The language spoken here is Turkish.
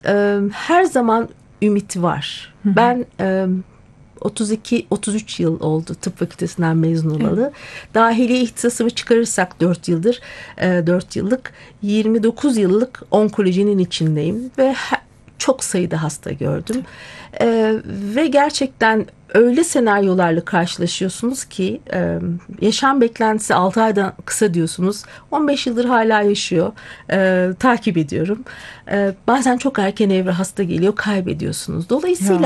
Her zaman ümit var. Ben 32-33 yıl oldu tıp fakültesinden mezun olalı. Evet. Dahiliye ihtisasımı çıkarırsak 4 yıldır, 4 yıllık 29 yıllık onkolojinin içindeyim ve çok sayıda hasta gördüm. Ve gerçekten öyle senaryolarla karşılaşıyorsunuz ki yaşam beklentisi 6 aydan kısa diyorsunuz. 15 yıldır hala yaşıyor. Takip ediyorum. Bazen çok erken evre hasta geliyor, kaybediyorsunuz. Dolayısıyla